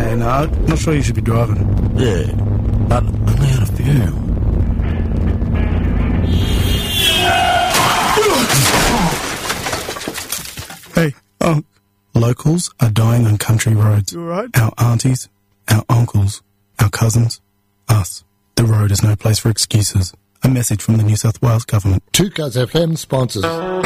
Yeah, no, not sure you should be driving. Yeah, but only out of fuel. Hey, Locals are dying on country roads. you alright? Our aunties, our uncles, our cousins, us. The road is no place for excuses. A message from the New South Wales Government. 2Cuz FM sponsors.